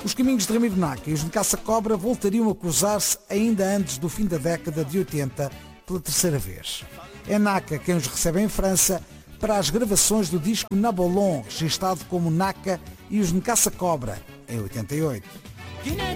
Os caminhos de Ramiro Naka e os Necasa Cobra voltariam a cruzar-se ainda antes do fim da década de 80 pela terceira vez. É Naka quem os recebe em França para as gravações do disco Nabolon, registado como Naka e os Necasa Cobra, em 88.